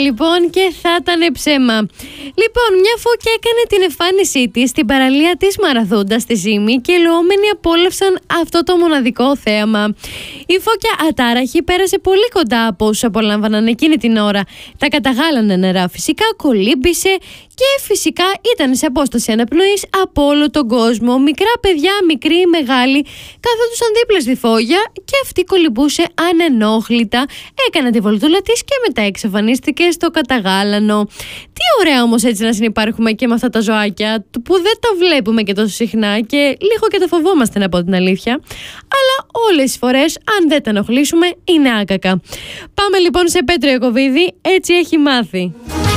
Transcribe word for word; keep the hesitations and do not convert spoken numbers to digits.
λοιπόν και θα ήταν ψέμα. Λοιπόν, μια φώκια έκανε την εμφάνισή της στην παραλία της Μαραθούντα στη Ζήμη και οι λοόμενοι απόλαυσαν αυτό το μοναδικό θέαμα. Η φώκια ατάραχη πέρασε πολύ κοντά από όσους απολάμβαναν εκείνη την ώρα. Τα καταγάλανα νερά φυσικά κολύμπησε και φυσικά ήταν σε απόσταση αναπνοής από όλο τον κόσμο. Μικρά παιδιά, μικροί, μεγάλοι, καθόντουσαν δίπλα στη φώκια και αυτή κολυμπούσε ανενόχλητα. Έκανε τη βολτούλα της και μετά εξαφανίστηκε στο καταγάλανο. Τι ωραία όμως έτσι να συνυπάρχουμε και με αυτά τα ζωάκια που δεν τα βλέπουμε και τόσο συχνά και λίγο και τα φοβόμαστε, να πω την αλήθεια. Αλλά όλες τις φορές, αν δεν τα ενοχλήσουμε, είναι άκακα. Πάμε λοιπόν σε Πέτρο Ιακωβίδη, έτσι έχει μάθει.